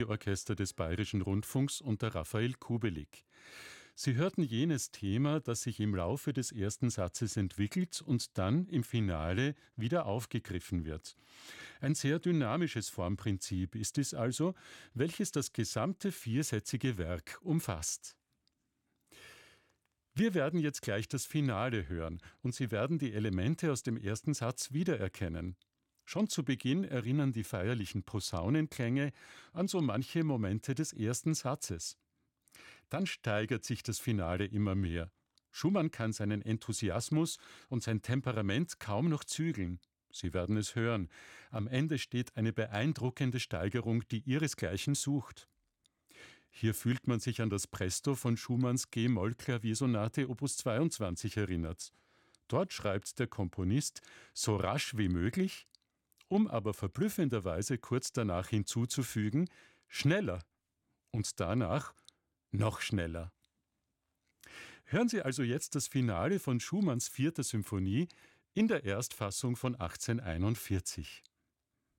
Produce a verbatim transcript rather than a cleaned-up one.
Orchester des Bayerischen Rundfunks unter Raphael Kubelik. Sie hörten jenes Thema, das sich im Laufe des ersten Satzes entwickelt und dann im Finale wieder aufgegriffen wird. Ein sehr dynamisches Formprinzip ist es also, welches das gesamte viersätzige Werk umfasst. Wir werden jetzt gleich das Finale hören und Sie werden die Elemente aus dem ersten Satz wiedererkennen. Schon zu Beginn erinnern die feierlichen Posaunenklänge an so manche Momente des ersten Satzes. Dann steigert sich das Finale immer mehr. Schumann kann seinen Enthusiasmus und sein Temperament kaum noch zügeln. Sie werden es hören. Am Ende steht eine beeindruckende Steigerung, die ihresgleichen sucht. Hier fühlt man sich an das Presto von Schumanns G-Moll-Klaviersonate Opus zweiundzwanzig erinnert. Dort schreibt der Komponist so rasch wie möglich, um aber verblüffenderweise kurz danach hinzuzufügen, schneller und danach noch schneller. Hören Sie also jetzt das Finale von Schumanns vierter Symphonie in der Erstfassung von achtzehnhunderteinundvierzig.